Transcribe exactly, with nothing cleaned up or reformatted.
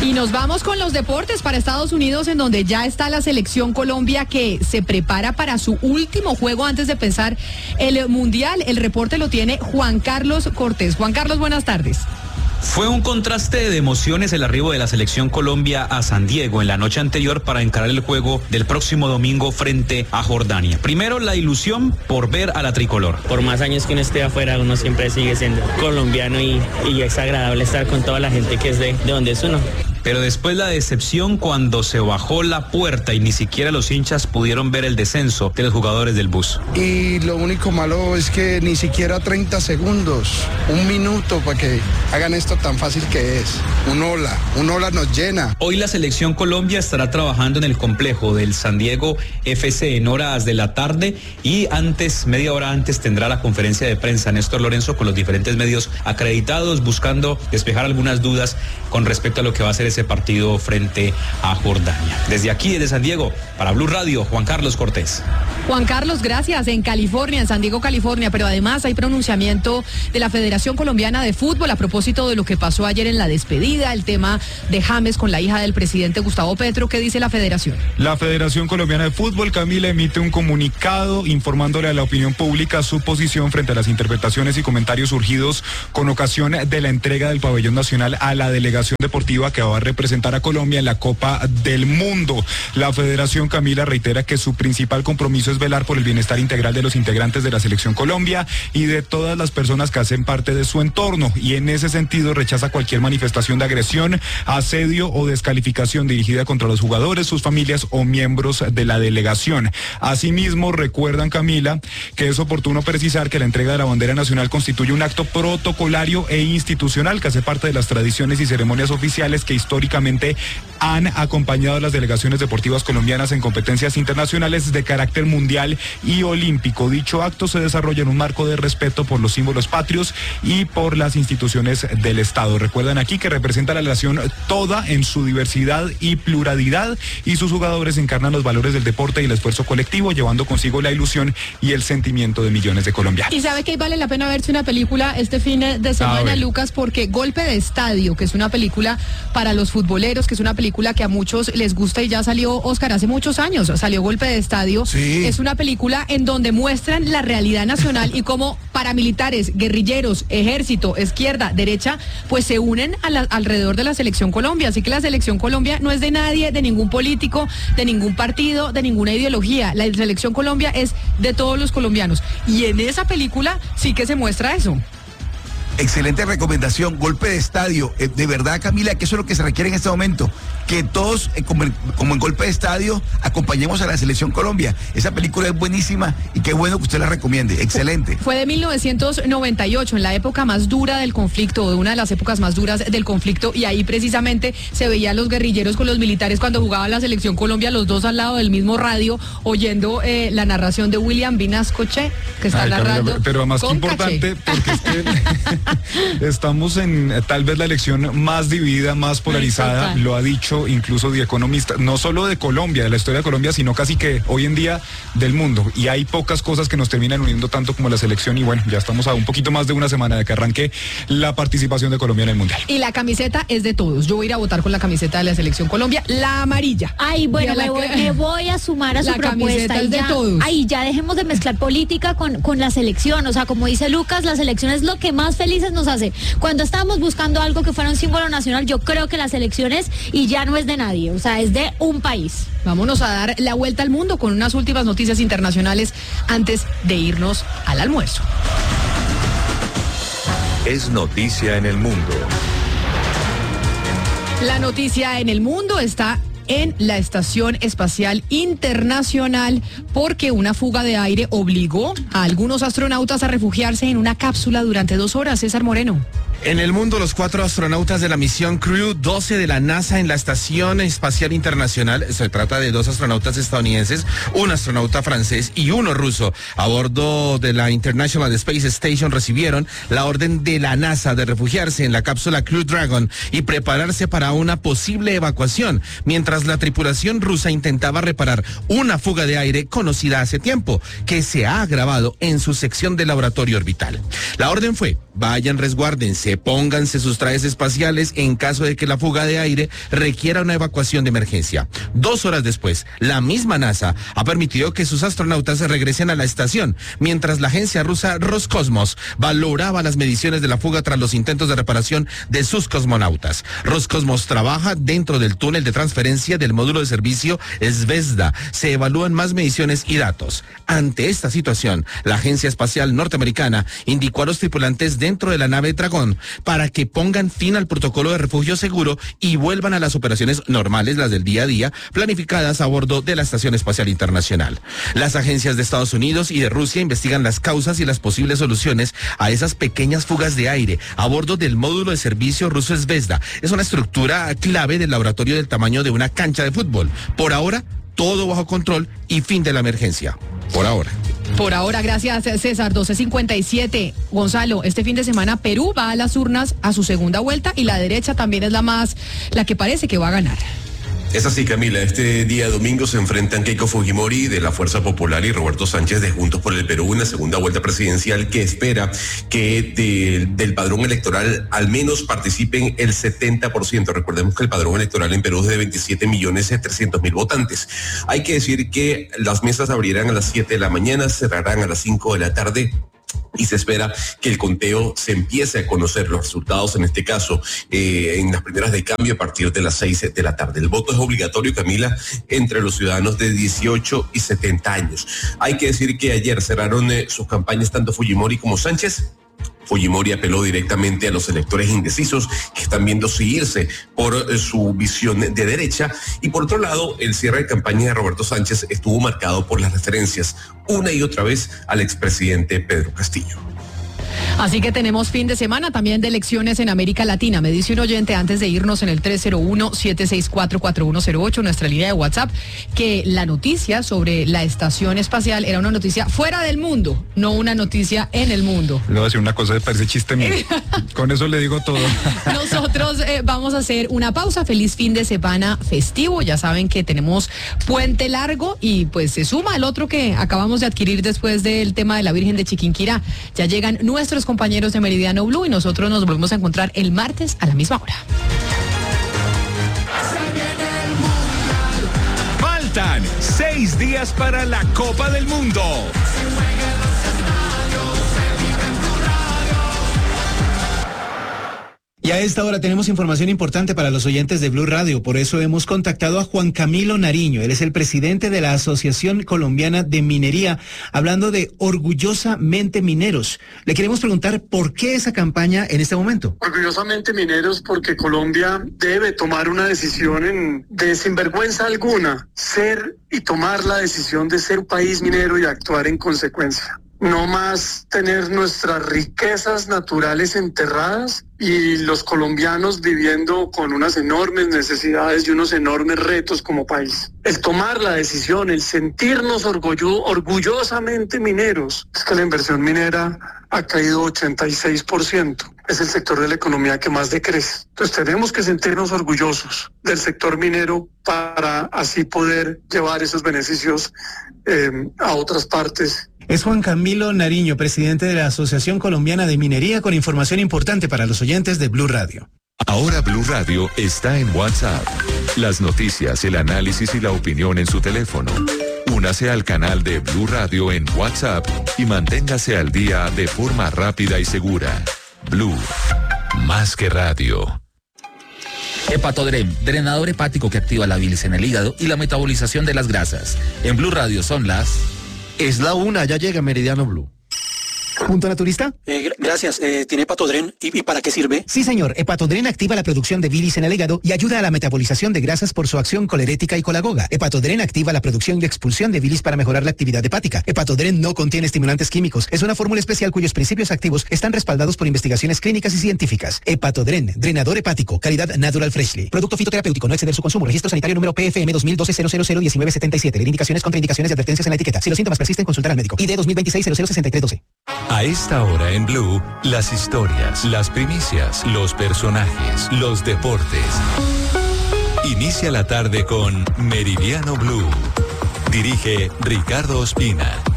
Y nos vamos con los deportes para Estados Unidos, en donde ya está la selección Colombia, que se prepara para su último juego antes de pensar el Mundial. El reporte lo tiene Juan Carlos Cortés. Juan Carlos, buenas tardes. Fue un contraste de emociones el arribo de la selección Colombia a San Diego en la noche anterior para encarar el juego del próximo domingo frente a Jordania. Primero, la ilusión por ver a la tricolor. Por más años que uno esté afuera, uno siempre sigue siendo colombiano y, y es agradable estar con toda la gente que es de, de donde es uno. Pero después la decepción cuando se bajó la puerta y ni siquiera los hinchas pudieron ver el descenso de los jugadores del bus. Y lo único malo es que ni siquiera treinta segundos, un minuto para que hagan esto tan fácil que es. Un hola, un hola nos llena. Hoy la selección Colombia estará trabajando en el complejo del San Diego F C en horas de la tarde y antes, media hora antes, tendrá la conferencia de prensa Néstor Lorenzo con los diferentes medios acreditados, buscando despejar algunas dudas con respecto a lo que va a ser ese partido frente a Jordania. Desde aquí, desde San Diego, para Blue Radio, Juan Carlos Cortés. Juan Carlos, gracias. En California, en San Diego, California, pero además hay pronunciamiento de la Federación Colombiana de Fútbol a propósito de lo que pasó ayer en la despedida, el tema de James con la hija del presidente Gustavo Petro. ¿Qué dice la Federación? La Federación Colombiana de Fútbol, Camila, emite un comunicado informándole a la opinión pública su posición frente a las interpretaciones y comentarios surgidos con ocasión de la entrega del pabellón nacional a la delegación deportiva que va a representar a Colombia en la Copa del Mundo. La Federación, Camila, reitera que su principal compromiso es velar por el bienestar integral de los integrantes de la Selección Colombia y de todas las personas que hacen parte de su entorno, y en ese sentido rechaza cualquier manifestación de agresión, asedio o descalificación dirigida contra los jugadores, sus familias o miembros de la delegación. Asimismo, recuerdan, Camila, que es oportuno precisar que la entrega de la bandera nacional constituye un acto protocolario e institucional que hace parte de las tradiciones y ceremonias oficiales que históricamente han acompañado a las delegaciones deportivas colombianas en competencias internacionales de carácter mundial y olímpico. Dicho acto se desarrolla en un marco de respeto por los símbolos patrios y por las instituciones del Estado. Recuerdan aquí que representa la nación toda en su diversidad y pluralidad, y sus jugadores encarnan los valores del deporte y el esfuerzo colectivo, llevando consigo la ilusión y el sentimiento de millones de colombianos. Y sabe que vale la pena verse una película este fin de semana, Lucas, porque Golpe de Estadio, que es una película para los futboleros, que es una película que a muchos les gusta y ya salió, Oscar, hace muchos años, salió Golpe de Estadio. Sí. Es una película en donde muestran la realidad nacional y cómo paramilitares, guerrilleros, ejército, izquierda, derecha, pues se unen a la, alrededor de la Selección Colombia. Así que la Selección Colombia no es de nadie, de ningún político, de ningún partido, de ninguna ideología. La Selección Colombia es de todos los colombianos. Y en esa película sí que se muestra eso. Excelente recomendación, Golpe de Estadio. Eh, de verdad, Camila, que eso es lo que se requiere en este momento. Que todos, eh, como, como en Golpe de Estadio, acompañemos a la Selección Colombia. Esa película es buenísima y qué bueno que usted la recomiende. Excelente. Fue de mil novecientos noventa y ocho, en la época más dura del conflicto, o de una de las épocas más duras del conflicto, y ahí precisamente se veían los guerrilleros con los militares cuando jugaba la Selección Colombia, los dos al lado del mismo radio, oyendo eh, la narración de William Vinascoche, que está Ay, Camila, narrando. pero además que importante, caché. porque es que estamos en eh, tal vez la elección más dividida, más polarizada, lo ha dicho incluso The Economist, no solo de Colombia, de la historia de Colombia, sino casi que hoy en día del mundo, y hay pocas cosas que nos terminan uniendo tanto como la selección, y bueno, ya estamos a un poquito más de una semana de que arranque la participación de Colombia en el Mundial. Y la camiseta es de todos. Yo voy a ir a votar con la camiseta de la Selección Colombia, la amarilla. Ay, bueno, la me voy, que... me voy a sumar a su la propuesta. camiseta es de ya, todos. Ay, ya dejemos de mezclar política con, con la selección. O sea, como dice Lucas, la selección es lo que más felices nos hace. Cuando estábamos buscando algo que fuera un símbolo nacional, yo creo que la selección es, y ya no es de nadie, o sea, es de un país. Vámonos a dar la vuelta al mundo con unas últimas noticias internacionales antes de irnos al almuerzo. Es noticia en el mundo. La noticia en el mundo está en la Estación Espacial Internacional porque una fuga de aire obligó a algunos astronautas a refugiarse en una cápsula durante dos horas. César Moreno. En el mundo, los cuatro astronautas de la misión Crew doce de la NASA en la Estación Espacial Internacional, se trata de dos astronautas estadounidenses, un astronauta francés y uno ruso, a bordo de la International Space Station, recibieron la orden de la NASA de refugiarse en la cápsula Crew Dragon y prepararse para una posible evacuación, mientras la tripulación rusa intentaba reparar una fuga de aire conocida hace tiempo, que se ha agravado en su sección de laboratorio orbital. La orden fue vayan, resguárdense, pónganse sus trajes espaciales en caso de que la fuga de aire requiera una evacuación de emergencia. Dos horas después, la misma NASA ha permitido que sus astronautas regresen a la estación, mientras la agencia rusa Roscosmos valoraba las mediciones de la fuga tras los intentos de reparación de sus cosmonautas. Roscosmos trabaja dentro del túnel de transferencia del módulo de servicio Zvezda. Se evalúan más mediciones y datos. Ante esta situación, la agencia espacial norteamericana indicó a los tripulantes dentro de la nave Dragón para que pongan fin al protocolo de refugio seguro y vuelvan a las operaciones normales, las del día a día, planificadas a bordo de la Estación Espacial Internacional. Las agencias de Estados Unidos y de Rusia investigan las causas y las posibles soluciones a esas pequeñas fugas de aire a bordo del módulo de servicio ruso Zvezda. Es una estructura clave del laboratorio del tamaño de una cancha de fútbol. Por ahora, todo bajo control y fin de la emergencia. Por ahora. Por ahora, gracias César. doce cincuenta y siete. Gonzalo, este fin de semana Perú va a las urnas a su segunda vuelta y la derecha también es la más, la que parece que va a ganar. Es así, Camila. Este día domingo se enfrentan Keiko Fujimori de la Fuerza Popular y Roberto Sánchez de Juntos por el Perú en la segunda vuelta presidencial, que espera que de, del padrón electoral al menos participen el setenta por ciento. Recordemos que el padrón electoral en Perú es de veintisiete millones trescientos mil votantes. Hay que decir que las mesas abrirán a las siete de la mañana, cerrarán a las cinco de la tarde. Y se espera que el conteo se empiece a conocer los resultados, en este caso, eh, en las primeras de cambio a partir de las seis de la tarde. El voto es obligatorio, Camila, entre los ciudadanos de dieciocho y setenta años. Hay que decir que ayer cerraron eh, sus campañas tanto Fujimori como Sánchez. Fujimori apeló directamente a los electores indecisos que están viendo seguirse por eh, su visión de derecha, y por otro lado, el cierre de campaña de Roberto Sánchez estuvo marcado por las referencias una y otra vez al expresidente Pedro Castillo. Así que tenemos fin de semana también de elecciones en América Latina. Me dice un oyente antes de irnos en el tres cero uno, siete seis cuatro, cuatro uno cero ocho, nuestra línea de WhatsApp, que la noticia sobre la estación espacial era una noticia fuera del mundo, no una noticia en el mundo. Le voy a decir una cosa, me parece chiste mío. Con eso le digo todo. Nosotros eh, vamos a hacer una pausa. Feliz fin de semana festivo. Ya saben que tenemos puente largo y pues se suma el otro que acabamos de adquirir después del tema de la Virgen de Chiquinquirá. Ya llegan nuestros compañeros de Meridiano Blue y nosotros nos volvemos a encontrar el martes a la misma hora. Faltan seis días para la Copa del Mundo. Y a esta hora tenemos información importante para los oyentes de Blue Radio, por eso hemos contactado a Juan Camilo Nariño. Él es el presidente de la Asociación Colombiana de Minería, hablando de Orgullosamente Mineros. Le queremos preguntar por qué esa campaña en este momento. Orgullosamente Mineros porque Colombia debe tomar una decisión en, de sinvergüenza alguna, ser y tomar la decisión de ser un país minero y actuar en consecuencia. No más tener nuestras riquezas naturales enterradas y los colombianos viviendo con unas enormes necesidades y unos enormes retos como país. El tomar la decisión, el sentirnos orgullo, orgullosamente mineros, es que la inversión minera ha caído ochenta y seis por ciento. Es el sector de la economía que más decrece. Entonces tenemos que sentirnos orgullosos del sector minero para así poder llevar esos beneficios eh, a otras partes. Es Juan Camilo Nariño, presidente de la Asociación Colombiana de Minería, con información importante para los oyentes de Blue Radio. Ahora Blue Radio está en WhatsApp. Las noticias, el análisis y la opinión en su teléfono. Únase al canal de Blue Radio en WhatsApp y manténgase al día de forma rápida y segura. Blue, más que radio. Hepatodrem, drenador hepático que activa la bilis en el hígado y la metabolización de las grasas. En Blue Radio son las... Es la una, ya llega Meridiano Blue. ¿Punto naturista? Eh, gracias. Eh, ¿Tiene Hepatodren? ¿Y, ¿Y para qué sirve? Sí, señor. Hepatodren activa la producción de bilis en el hígado y ayuda a la metabolización de grasas por su acción colerética y colagoga. Hepatodren activa la producción y expulsión de bilis para mejorar la actividad hepática. Hepatodren no contiene estimulantes químicos. Es una fórmula especial cuyos principios activos están respaldados por investigaciones clínicas y científicas. Hepatodren, drenador hepático, calidad Natural Freshly. Producto fitoterapéutico, no exceder su consumo. Registro sanitario número P F M dos mil doce cero cero cero diecinueve setenta y siete. Leer indicaciones, contraindicaciones y advertencias en la etiqueta. Si los síntomas persisten, consultar al médico. I D dos mil veintiséis cero cero sesenta y tres doce. A esta hora en Blue, las historias, las primicias, los personajes, los deportes. Inicia la tarde con Meridiano Blue. Dirige Ricardo Ospina.